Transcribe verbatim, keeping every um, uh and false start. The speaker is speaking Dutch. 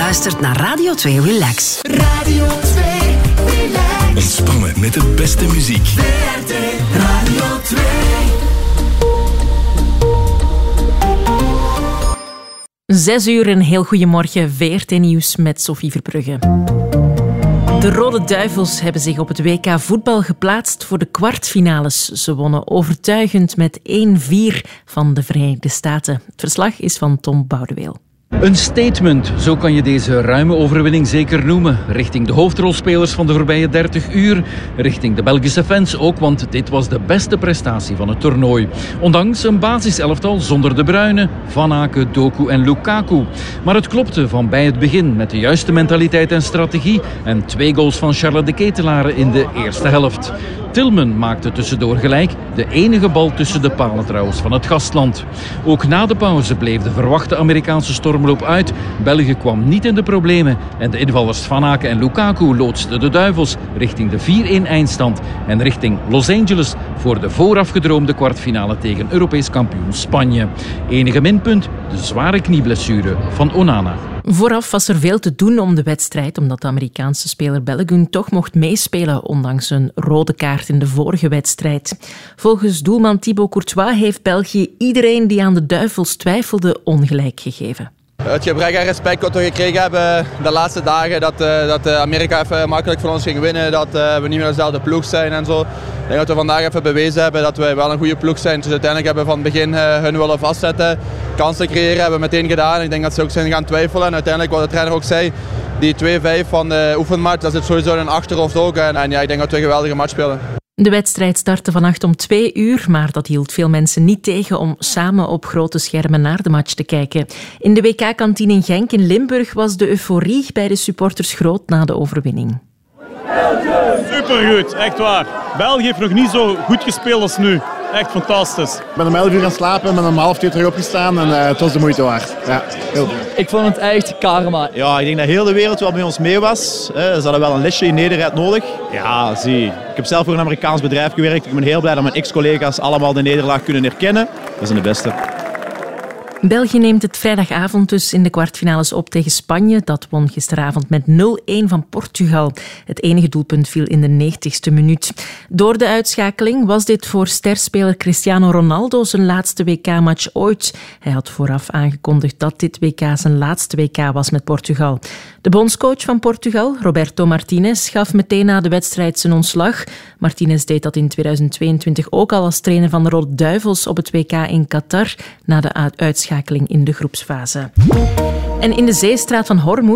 luistert naar Radio twee Relax. Radio twee Relax. Ontspannen met de beste muziek. V R T Radio twee. Zes uur, een heel goeiemorgen. V R T-nieuws met Sophie Verbrugge. De Rode Duivels hebben zich op het W K voetbal geplaatst voor de kwartfinales. Ze wonnen overtuigend met één vier van de Verenigde Staten. Het verslag is van Tom Boudeweel. Een statement, zo kan je deze ruime overwinning zeker noemen. Richting de hoofdrolspelers van de voorbije dertig uur. Richting de Belgische fans ook, want dit was de beste prestatie van het toernooi. Ondanks een basiselftal zonder De Bruyne, Van Aken, Doku en Lukaku. Maar het klopte van bij het begin met de juiste mentaliteit en strategie. En twee goals van Charles de Ketelaere in de eerste helft. Tillman maakte tussendoor gelijk, de enige bal tussen de palen trouwens van het gastland. Ook na de pauze bleef de verwachte Amerikaanse stormloop uit. België kwam niet in de problemen en de invallers Van Aken en Lukaku loodsten de Duivels richting de vier-een eindstand en richting Los Angeles voor de voorafgedroomde kwartfinale tegen Europees kampioen Spanje. Enige minpunt, de zware knieblessure van Onana. Vooraf was er veel te doen om de wedstrijd, omdat de Amerikaanse speler Balogun toch mocht meespelen, ondanks een rode kaart in de vorige wedstrijd. Volgens doelman Thibaut Courtois heeft België iedereen die aan de Duivels twijfelde ongelijk gegeven. Het gebrek aan respect dat we gekregen hebben de laatste dagen, dat, uh, dat Amerika even makkelijk van ons ging winnen, dat uh, we niet meer dezelfde ploeg zijn en zo. Ik denk dat we vandaag even bewezen hebben dat wij wel een goede ploeg zijn. Dus uiteindelijk hebben we van het begin uh, hun willen vastzetten, kansen creëren, hebben we meteen gedaan. Ik denk dat ze ook zijn gaan twijfelen en uiteindelijk wat de trainer ook zei, die twee vijf van de oefenmatch, dat zit sowieso in hun achterhoofd ook. En, en ja, ik denk dat we een geweldige match spelen. De wedstrijd startte vannacht om twee uur, maar dat hield veel mensen niet tegen om samen op grote schermen naar de match te kijken. In de W K-kantine in Genk in Limburg was de euforie bij de supporters groot na de overwinning. Supergoed, echt waar. België heeft nog niet zo goed gespeeld als nu. Echt fantastisch. Ik ben om elf uur gaan slapen en ben om half twee terug opgestaan en uh, het was de moeite waard. Ja, heel goed. Ik vond het echt karma. Ja, ik denk dat heel de wereld wel met ons mee was. Ze hadden wel een lesje in Nederland nodig. Ja, zie. Ik heb zelf voor een Amerikaans bedrijf gewerkt. Ik ben heel blij dat mijn ex-collega's allemaal de nederlaag kunnen herkennen. Dat zijn de beste. België neemt het vrijdagavond dus in de kwartfinales op tegen Spanje. Dat won gisteravond met nul-een van Portugal. Het enige doelpunt viel in de negentigste minuut. Door de uitschakeling was dit voor sterspeler Cristiano Ronaldo zijn laatste W K-match ooit. Hij had vooraf aangekondigd dat dit W K zijn laatste W K was met Portugal. De bondscoach van Portugal, Roberto Martinez, gaf meteen na de wedstrijd zijn ontslag. Martinez deed dat in tweeduizend tweeëntwintig ook al als trainer van de Rode Duivels op het W K in Qatar na de uitschakeling in de groepsfase. En in de Zeestraat van Hormuz